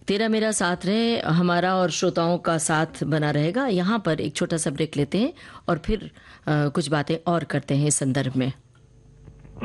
तेरा मेरा साथ रहे, हमारा और श्रोताओं का साथ बना रहेगा। यहाँ पर एक छोटा सा ब्रेक लेते हैं और फिर कुछ बातें और करते हैं इस संदर्भ में।